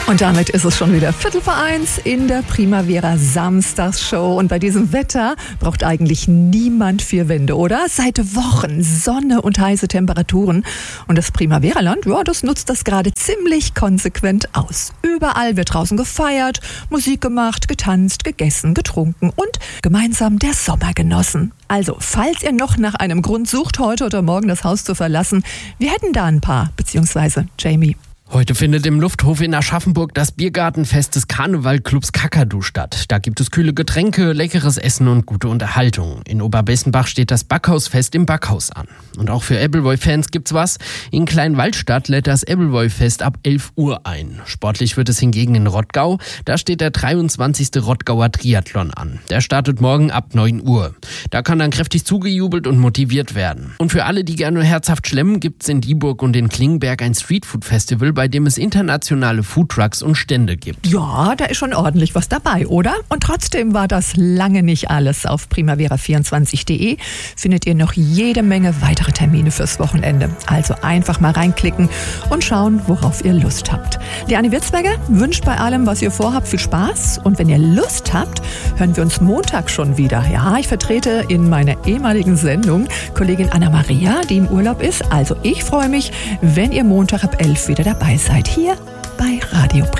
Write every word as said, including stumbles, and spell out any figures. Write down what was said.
Und damit ist es schon wieder Viertel vor eins in der Primavera Samstagsshow. Und bei diesem Wetter braucht eigentlich niemand vier Wände, oder? Seit Wochen Sonne und heiße Temperaturen. Und das Primavera-Land, ja, das nutzt das gerade ziemlich konsequent aus. Überall wird draußen gefeiert, Musik gemacht, getanzt, gegessen, getrunken und gemeinsam der Sommer genossen. Also, falls ihr noch nach einem Grund sucht, heute oder morgen das Haus zu verlassen, wir hätten da ein paar, beziehungsweise Jamie. Heute findet im Lufthof in Aschaffenburg das Biergartenfest des Karnevalclubs Kakadu statt. Da gibt es kühle Getränke, leckeres Essen und gute Unterhaltung. In Oberbessenbach steht das Backhausfest im Backhaus an. Und auch für Ebbelwoi-Fans gibt's was. In Kleinwaldstadt lädt das Ebbelwoi-Fest ab elf Uhr ein. Sportlich wird es hingegen in Rottgau. Da steht der dreiundzwanzigste Rottgauer Triathlon an. Der startet morgen ab neun Uhr. Da kann dann kräftig zugejubelt und motiviert werden. Und für alle, die gerne herzhaft schlemmen, gibt's in Dieburg und in Klingenberg ein Streetfood-Festival, bei dem es internationale Foodtrucks und Stände gibt. Ja, da ist schon ordentlich was dabei, oder? Und trotzdem war das lange nicht alles. Auf primavera vierundzwanzig punkt de findet ihr noch jede Menge weitere Termine fürs Wochenende. Also einfach mal reinklicken und schauen, worauf ihr Lust habt. Liane Wirzberger wünscht bei allem, was ihr vorhabt, viel Spaß. Und wenn ihr Lust habt, hören wir uns Montag schon wieder. Ja, ich vertrete in meiner ehemaligen Sendung Kollegin Anna-Maria, die im Urlaub ist. Also ich freue mich, wenn ihr Montag ab elf wieder dabei seid, hier bei Radio Primavera.